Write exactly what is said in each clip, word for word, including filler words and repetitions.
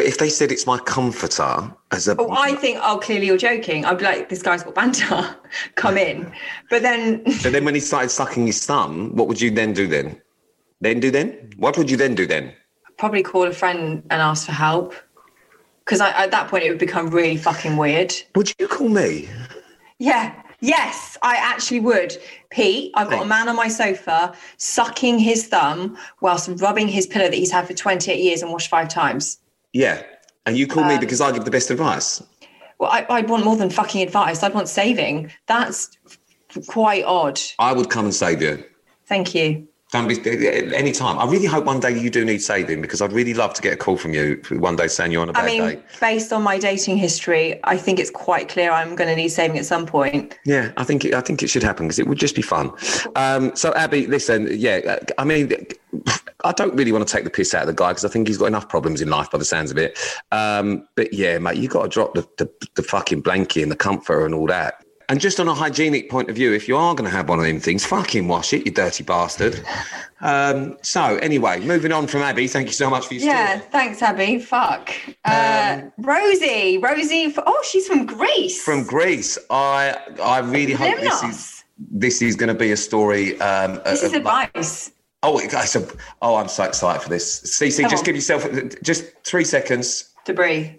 if they said it's my comforter as a... Oh, I think, oh, clearly you're joking. I'd be like, this guy's got banter. Come in. But then... So then when he started sucking his thumb, what would you then do then? Then do then? What would you then do then? Probably call a friend and ask for help. Because at that point, it would become really fucking weird. Would you call me? Yeah. Yes, I actually would. Pete, I've got a man on my sofa sucking his thumb whilst rubbing his pillow that he's had for twenty-eight years and washed five times. Yeah. And you call um, me because I give the best advice? Well, I, I'd want more than fucking advice. I'd want saving. That's quite odd. I would come and save you. Thank you. Don't be any time. I really hope one day you do need saving, because I'd really love to get a call from you one day saying you're on a bad day. I mean, day. Based on my dating history, I think it's quite clear I'm going to need saving at some point. Yeah, I think it, I think it should happen, because it would just be fun. Um, so, Abby, listen, yeah, I mean, I don't really want to take the piss out of the guy, because I think he's got enough problems in life by the sounds of it. Um, but yeah, mate, you got to drop the, the, the fucking blankie and the comforter and all that. And just on a hygienic point of view, if you are going to have one of them things, fucking wash it, you dirty bastard. Um, so anyway, moving on from Abby, thank you so much for your yeah, story. Thanks, Abby. Fuck. Uh, um, Rosie. Rosie. Oh, she's from Greece. From Greece. I I really hope Limnos. this is this is going to be a story. Um, this uh, is advice. Oh, it's a, oh, I'm so excited for this. Cece, Come just on. give yourself just three seconds. To breathe.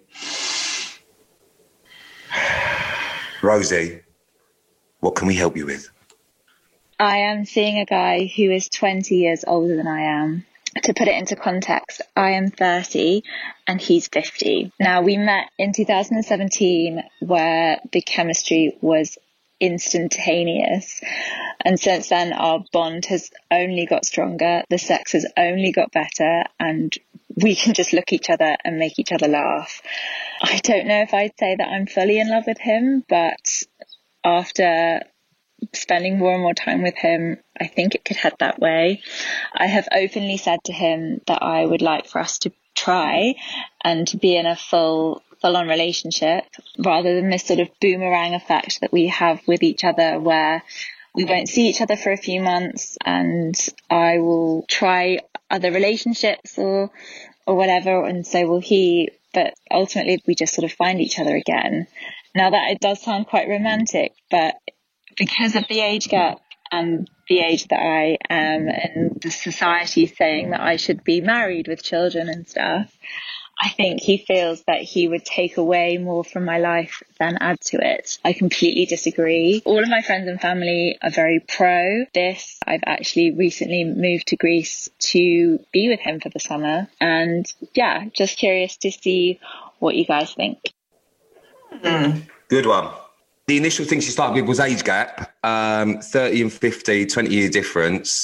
Rosie. What can we help you with? I am seeing a guy who is twenty years older than I am. To put it into context, I am thirty and he's fifty. Now, we met in two thousand seventeen where the chemistry was instantaneous. And since then, our bond has only got stronger. The sex has only got better. And we can just look at each other and make each other laugh. I don't know if I'd say that I'm fully in love with him, but after spending more and more time with him, I think it could head that way. I have openly said to him that I would like for us to try and to be in a full full-on relationship, rather than this sort of boomerang effect that we have with each other, where we won't see each other for a few months and I will try other relationships or or whatever, and so will he, but ultimately we just sort of find each other again. Now, that it does sound quite romantic, but because of the age gap and the age that I am, and the society saying that I should be married with children and stuff, I think he feels that he would take away more from my life than add to it. I completely disagree. All of my friends and family are very pro this. I've actually recently moved to Greece to be with him for the summer. And yeah, just curious to see what you guys think. Mm. Good one. The initial thing she started with was age gap, um, thirty and fifty, twenty year difference.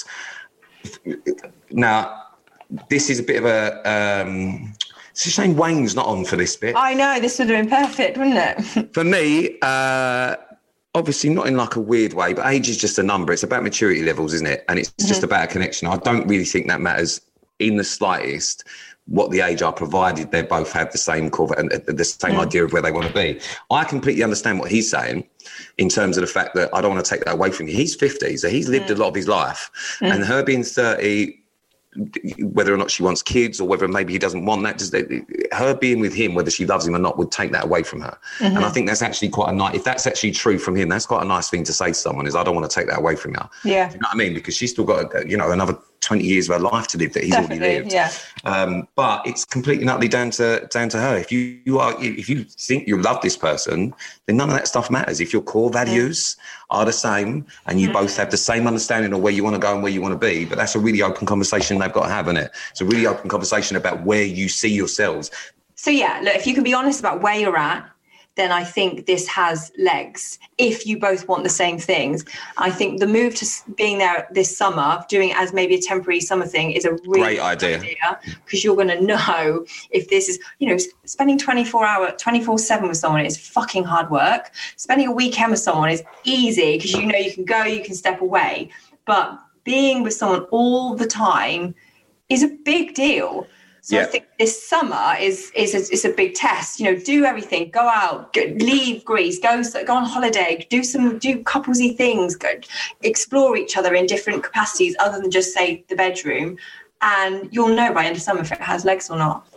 Now, this is a bit of a... Um, it's a shame Wayne's not on for this bit. I know, this would have been perfect, wouldn't it? For me, uh, obviously not in like a weird way, but age is just a number. It's about maturity levels, isn't it? And it's mm-hmm. just about a connection. I don't really think that matters in the slightest what the age are, provided they both have the same core and the same mm. idea of where they want to be. I completely understand what he's saying in terms of the fact that I don't want to take that away from you. He's fifty, so he's lived mm. a lot of his life. Mm. And her being thirty, whether or not she wants kids or whether maybe he doesn't want that, just her being with him, whether she loves him or not, would take that away from her. Mm-hmm. And I think that's actually quite a nice, if that's actually true from him, that's quite a nice thing to say to someone, is I don't want to take that away from her. Yeah. You know what I mean? Because she's still got, you know, another twenty years of her life to live that he's Definitely, already lived. Yeah. Um, but it's completely and utterly down to down to her. If you, you are, if you think you love this person, then none of that stuff matters. If your core values mm. are the same and you mm. both have the same understanding of where you want to go and where you want to be, but that's a really open conversation they've got to have, isn't it? It's a really open conversation about where you see yourselves. So yeah, look, if you can be honest about where you're at, then I think this has legs. If you both want the same things, I think the move to being there this summer, doing it as maybe a temporary summer thing, is a really great idea. Because you're going to know if this is, you know, spending twenty-four hour, twenty-four seven with someone is fucking hard work. Spending a weekend with someone is easy because you know you can go, you can step away. But being with someone all the time is a big deal. So yeah. I think this summer is is a, is a big test. You know, do everything, go out, go, leave Greece, go go on holiday, do some do couplesy things, go explore each other in different capacities other than just say the bedroom, and you'll know by end of summer if it has legs or not.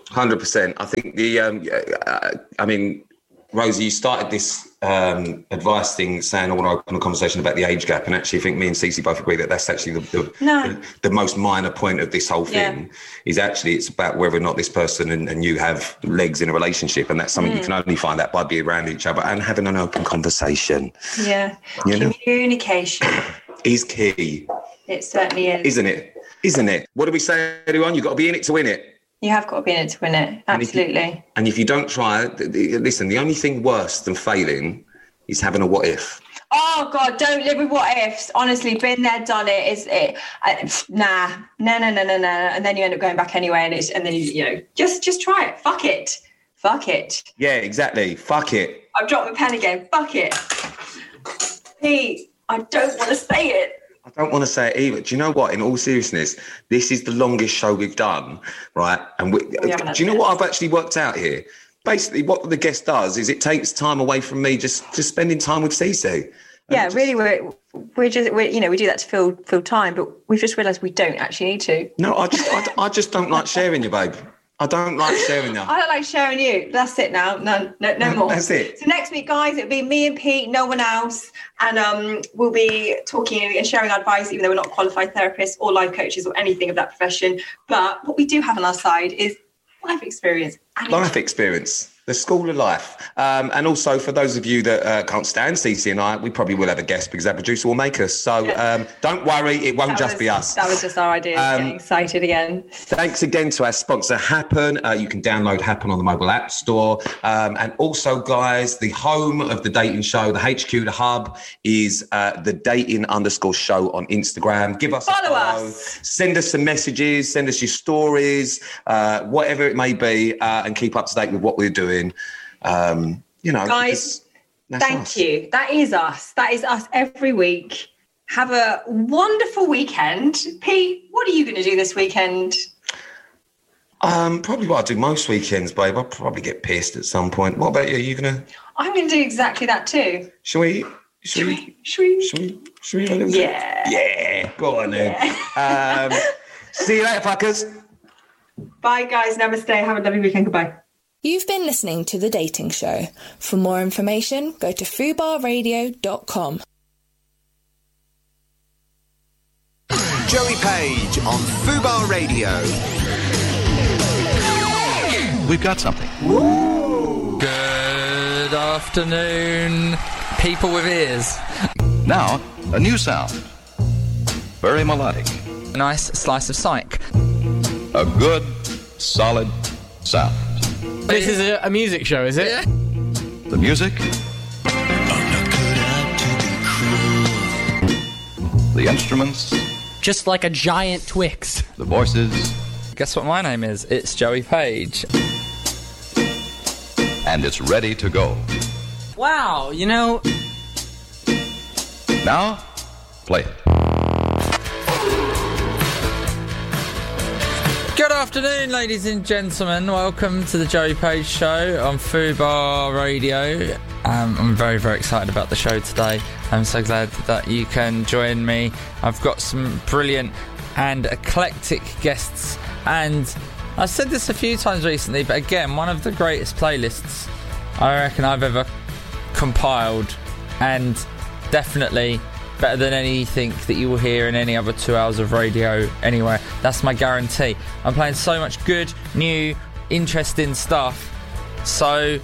one hundred percent. I think the, um, uh, I mean, Rosie, you started this um, advice thing saying I want to open a conversation about the age gap. And actually, I think me and Cece both agree that that's actually the the, no. the, the most minor point of this whole thing yeah. is actually it's about whether or not this person and, and you have legs in a relationship. And that's something mm. you can only find out by being around each other and having an open conversation. Yeah. You know? Communication is key. It certainly is. Isn't it? Isn't it? What do we say, everyone? You've got to be in it to win it. You have got to be in it to win it. Absolutely. And if you, and if you don't try, listen, the only thing worse than failing is having a what if. Oh, God, don't live with what ifs. Honestly, been there, done it. Is it? Uh, nah, no, no, no, no, no. And then you end up going back anyway. And it's, and then, you, you know, just, just try it. Fuck it. Fuck it. Yeah, exactly. Fuck it. I've dropped my pen again. Fuck it. Pete, I don't want to say it. I don't want to say it either. Do you know what? In all seriousness, this is the longest show we've done, right? And we, we do you know what I've actually worked out here? Basically, what the guest does is it takes time away from me just, just spending time with Cece. Yeah, just, really, we're we're just we're, you know, we do that to fill fill time, but we've just realised we don't actually need to. No, I just I, I just don't like sharing you, babe. I don't like sharing you. I don't like sharing you. That's it now. No, no, no more. That's it. So next week, guys, it'll be me and Pete, no one else. And um, we'll be talking and sharing advice, even though we're not qualified therapists or life coaches or anything of that profession. But what we do have on our side is life experience. Life experience. The school of life. Um, and also, for those of you that uh, can't stand Cece and I, we probably will have a guest because our producer will make us. So um, don't worry, it won't that just was, be us. That was just our idea. Um, getting excited again. Thanks again to our sponsor, Happen. Uh, you can download Happen on the mobile app store. Um, and also, guys, the home of the dating show, the H Q, the hub, is uh, the dating underscore show on Instagram. Give us follow a follow. us. Send us some messages. Send us your stories, uh, whatever it may be, uh, and keep up to date with what we're doing. Um, you know, guys, thank us. you. That is us. That is us every week. Have a wonderful weekend. Pete, what are you going to do this weekend? Um, probably what I do most weekends, babe. I'll probably get pissed at some point. What about you? Are you going to? I'm going to do exactly that too. Shall we? Shall we? Shall we? Shall we? Shall we? we yeah. Yeah. Go on then. Yeah. um, see you later, fuckers. Bye, guys. Namaste. Have a lovely weekend. Goodbye. You've been listening to The Dating Show. For more information, go to fubar radio dot com. Joey Page on Fubar Radio. We've got something. Woo! Good afternoon, people with ears. Now, a new sound. Very melodic. A nice slice of psych. A good, solid sound. This is a, a music show, is it? Yeah. The music. The instruments. Just like a giant Twix. The voices. Guess what my name is? It's Joey Page. And it's ready to go. Wow, you know... Now, play it. Good afternoon, ladies and gentlemen. Welcome to the Joey Page Show on Fubar Radio. Um, I'm very, very excited about the show today. I'm so glad that you can join me. I've got some brilliant and eclectic guests. And I've said this a few times recently, but again, one of the greatest playlists I reckon I've ever compiled. And definitely better than anything that you will hear in any other two hours of radio anywhere. That's my guarantee. I'm playing so much good, new, interesting stuff. So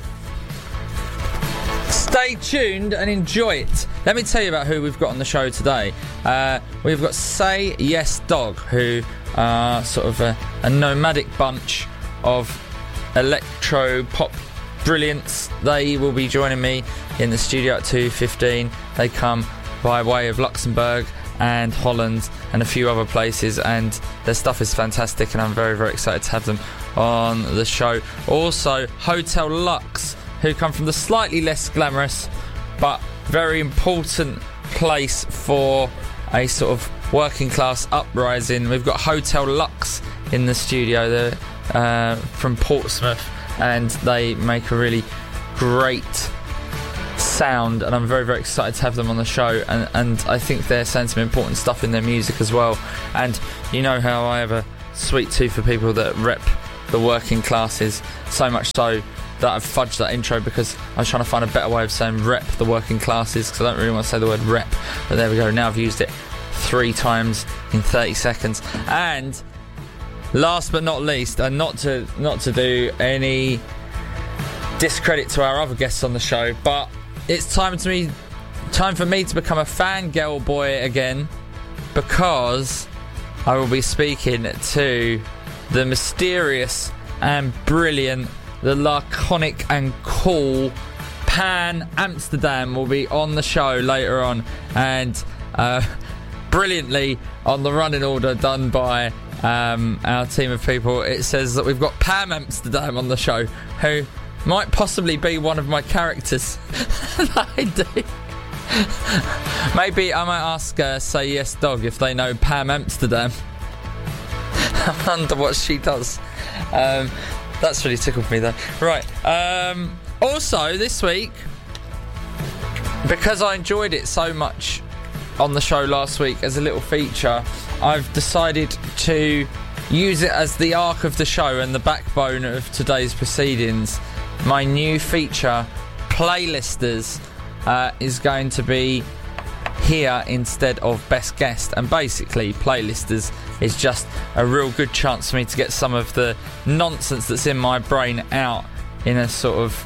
stay tuned and enjoy it. Let me tell you about who we've got on the show today. Uh, we've got Say Yes Dog, who are sort of a, a nomadic bunch of electro-pop brilliance. They will be joining me in the studio at two fifteen. They come by way of Luxembourg and Holland and a few other places, and their stuff is fantastic, and I'm very, very excited to have them on the show. Also, Hotel Lux, who come from the slightly less glamorous but very important place for a sort of working class uprising. We've got Hotel Lux in the studio. They're uh, from Portsmouth, and they make a really great sound, and I'm very, very excited to have them on the show, and, and I think they're saying some important stuff in their music as well. And you know how I have a sweet tooth for people that rep the working classes, so much so that I've fudged that intro because I was trying to find a better way of saying rep the working classes, because I don't really want to say the word rep, but there we go. Now I've used it three times in thirty seconds. And last but not least, and not to not to do any discredit to our other guests on the show, but it's time to me time for me to become a fangirl boy again, because I will be speaking to the mysterious and brilliant, the laconic and cool Pan Amsterdam will be on the show later on, and uh, brilliantly on the running order done by um, our team of people, it says that we've got Pam Amsterdam on the show, who might possibly be one of my characters that I do. Maybe I might ask uh, Say Yes Dog if they know Pam Amsterdam. I wonder what she does. Um, that's really tickled me though. Right. Um, also, this week, because I enjoyed it so much on the show last week as a little feature, I've decided to use it as the arc of the show and the backbone of today's proceedings. My new feature, Playlisters, uh, is going to be here instead of Best Guest, and basically Playlisters is just a real good chance for me to get some of the nonsense that's in my brain out in a sort of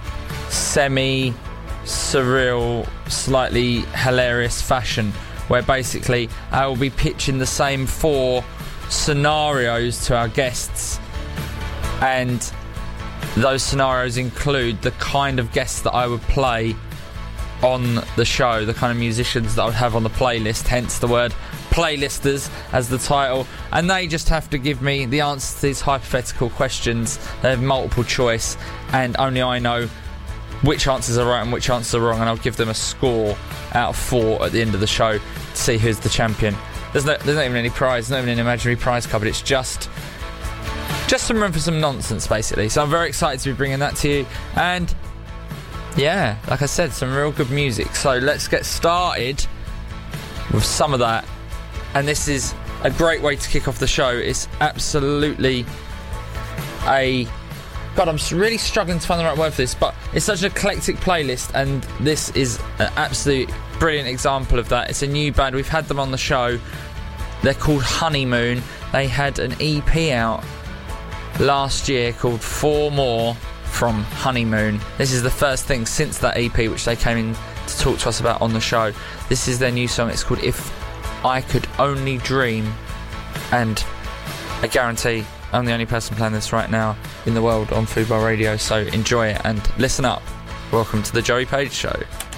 semi surreal, slightly hilarious fashion, where basically I will be pitching the same four scenarios to our guests, and those scenarios include the kind of guests that I would play on the show, the kind of musicians that I would have on the playlist, hence the word Playlisters as the title, and they just have to give me the answers to these hypothetical questions. They have multiple choice, and only I know which answers are right and which answers are wrong, and I'll give them a score out of four at the end of the show to see who's the champion. There's no, there's not even any prize, not even an imaginary prize cupboard. It's just just some room for some nonsense, basically. So I'm very excited to be bringing that to you, and yeah, like I said, some real good music. So let's get started with some of that. And this is a great way to kick off the show. It's absolutely a... God, I'm really struggling to find the right word for this, but it's such an eclectic playlist, and this is an absolute brilliant example of that. It's a new band. We've had them on the show. They're called Honeymoon. They had an E P out last year called Four More from Honeymoon. This is the first thing since that E P which they came in to talk to us about on the show. This is their new song. It's called If I Could Only Dream, and I guarantee I'm the only person playing this right now in the world on Fubar Radio, so enjoy it and listen up. Welcome to the Joey Page Show.